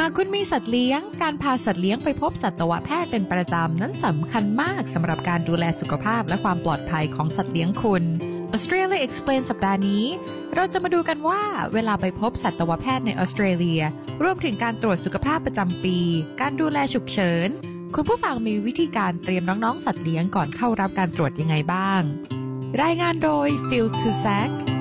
ากคุณมีสัตว์เลี้ยงการพาสัตว์เลี้ยงไปพบสัตวแพทย์เป็นประจำนั้นสำคัญมากสำหรับการดูแลสุขภาพและความปลอดภัยของสัตว์เลี้ยงคุณ Australia Explain สัปดาห์นี้เราจะมาดูกันว่าเวลาไปพบสัตวแพทย์ในออสเตรเลียรวมถึงการตรวจสุขภาพประจำปีการดูแลฉุกเฉินคุณผู้ฟังมีวิธีการเตรียมน้องๆสัตว์เลี้ยงก่อนเข้ารับการตรวจยังไงบ้างรายงานโดย Phil Tusack